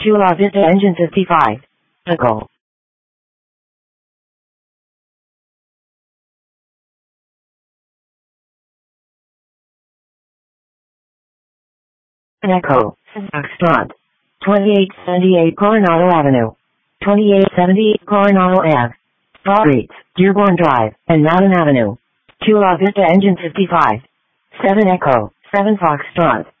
Chula Vista Engine 55. Echo. Echo. Foxtrot. 2878 Coronado Avenue. 2878 Coronado Ave. Streets, Dearborn Drive, and Mountain Avenue. Chula Vista Engine 55. 7 Echo, 7 Foxtrot.